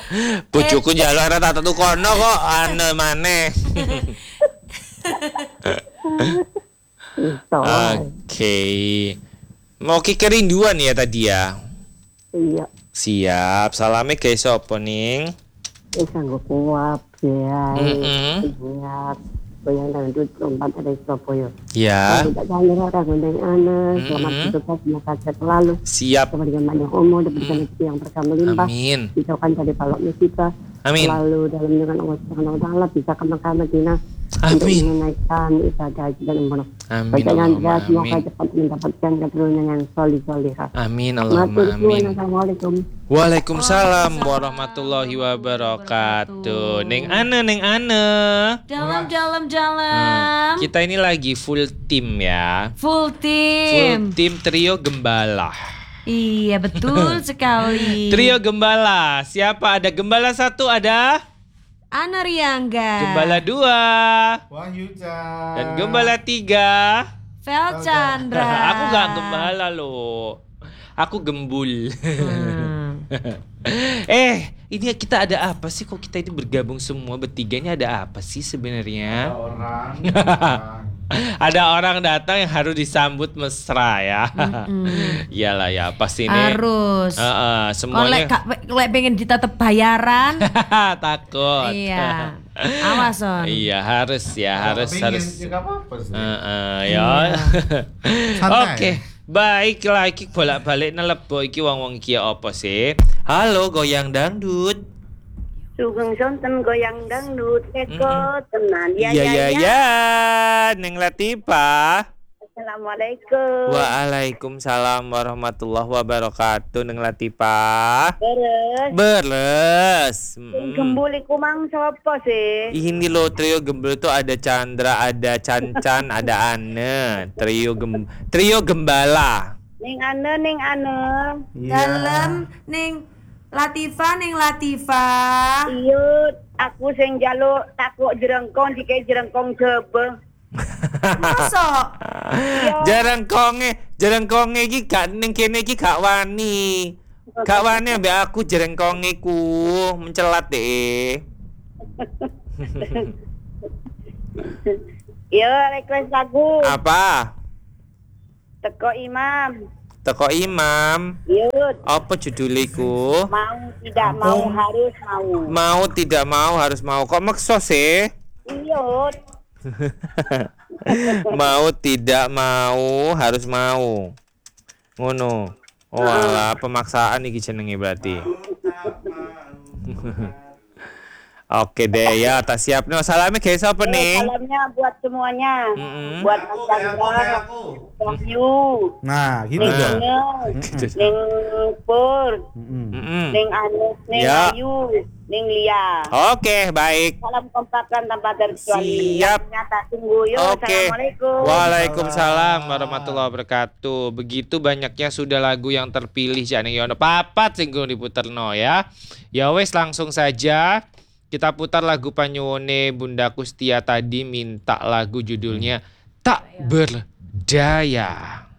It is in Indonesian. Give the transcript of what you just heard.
Bojoku njaluk arep tak tukono kok ane maneh. Oke. Mau ki kerinduan ya tadi ya? Iya. Siap. Salame ke sapa ning? Sanggup kuat ya. Heeh. Ingat goyang dangdut lompat dari Surabaya. Ya. Tidak jangan orang gondeng anak. Selamat bertugas, semoga sehat selalu. Siap. Sebagai banyak umur diberikan rezeki yang berkah melimpah. Amin. Dijauhkan dari balok musibah. Amin. Selalu dalam lindungan Allah Subhanahu wa taala bisa ke Mekah Madinah. Untuk Amin. menunaikan ibadah haji dan umrah. Amin. Bacaan Allahumma semoga amin. cepat mendapatkan keturunan yang solih-solihah. Amin. Allahumma amin. Assalamualaikum. Waalaikumsalam warahmatullahi wabarakatuh. Neng Ane. Dalam. Kita ini lagi full tim ya. Full Full team. tim trio gembala. Iya, betul sekali. Trio gembala. Siapa? Ada gembala 1, ada Ana Riangga. gembala 2, Wahyu Chan. dan gembala 3. Vel Chandra. Aku gak gembala loh. Aku gembul. Ini kita ada apa sih? Kok kita ini bergabung semua bertiga, ini ada apa sih sebenarnya? Orang. Ada orang datang yang harus disambut mesra ya. Iyalah ya, pasti ini. Harus. Semuanya Kalau pengen ditetep bayaran. takut. Iya. Awas on. Iya, harus ya, harus. Juga apa sih? Ya. Santai. Oke. Baiklah, iki bolak-balik nelebo iki wong-wong iki apa sih? Halo, goyang dangdut. Sugeng sonten goyang dangdut eko tenan ya. Neng Latifah. Assalamualaikum. Waalaikumsalam warahmatullahi wabarakatuh. Neng Latifah. Beres. Beres. Gembul iku mang sapa sih? Ini loh trio gembel tuh ada Chandra, ada Cancan, ada Ane. Trio gembala. Ning ane. Dalam ning Latifah. Iya, aku sing njaluk takuk jerengkong dike jerengkong jebe. Masa? Jerengkonge iki gak ning kene iki gak wani. Gak wani ambek aku jerengkonge ku mencelat deh. Yo, request lagu. Apa? Teko Imam. Teko Imam. Yud. Apa judulku? Mau tidak mau harus mau. Mau tidak mau harus mau. Kok maksa sih? Yud. Mau tidak mau harus mau. Ngono. Oh alah, pemaksaan iki jenenge berarti. Oke deh ya, tak siap nih. Salamnya guys apa nih? Salamnya buat semuanya. Buat Mas Chandra, Wahyu, Nah, gitu Ning dong. Ine, Ning Pur, Ning Anies, Ning Ya. Ayu, Ning Lia. Oke, baik. Salam kompakan tanpa terkecuali. Siap. Nyata tunggu yo. Oke. Assalamualaikum. Waalaikumsalam warahmatullahi wabarakatuh. Begitu banyaknya sudah lagu yang terpilih jane yono papat sing diputerno ya. Ya wes langsung saja kita putar lagu panyuwune Bunda Kustia tadi minta lagu judulnya Tak Berdaya.